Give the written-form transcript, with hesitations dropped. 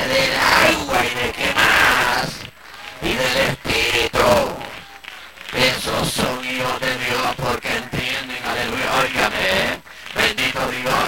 del agua y de qué más, y del Espíritu. Esos son hijos de Dios porque entienden, aleluya, óigame, bendito Dios.